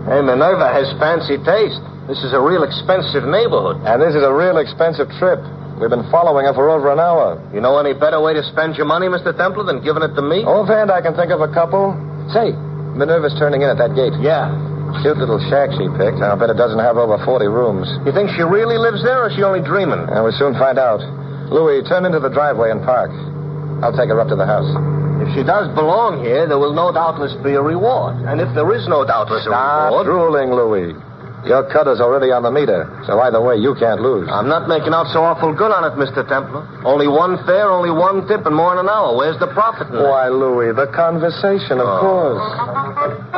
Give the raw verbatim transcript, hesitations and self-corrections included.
Hey, Minerva has fancy taste. This is a real expensive neighborhood. And this is a real expensive trip. We've been following her for over an hour. You know any better way to spend your money, Mister Templar, than giving it to me? Offhand, I can think of a couple. Say, Minerva's turning in at that gate. Yeah. Cute little shack she picked. I'll bet it doesn't have over forty rooms. You think she really lives there, or is she only dreaming? And we'll soon find out. Louis, turn into the driveway and park. I'll take her up to the house. If she does belong here, there will no doubtless be a reward. And if there is no doubtless a Stop reward... drooling, Louis. Your cut is already on the meter, so either way, you can't lose. I'm not making out so awful good on it, Mister Templar. Only one fare, only one tip, and more in an hour. Where's the profit in that? Why, Louis, the conversation, of Oh. course.